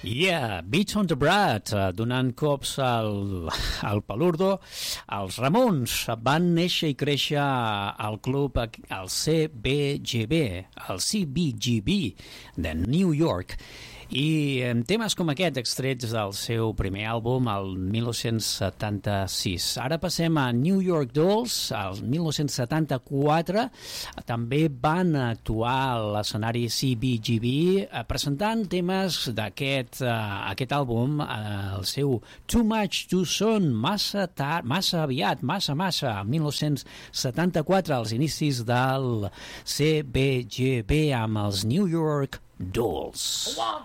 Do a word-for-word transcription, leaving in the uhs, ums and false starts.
Yeah, Beats on the Brat, uh, donant cops al, al palurdo. Els Ramones van néixer i créixer al club, al C B G B, al C B G B de New York. I en temes com aquest, extrets del seu primer àlbum, el dinou setanta-sis. Ara passem a New York Dolls, el dinou setanta-quatre. També van actuar a l'escenari C B G B presentant temes d'aquest uh, aquest àlbum, uh, el seu Too Much Too Soon, massa tard, massa aviat, massa, massa, dinou setanta-quatre, als inicis del C B G B amb els New York Dolls.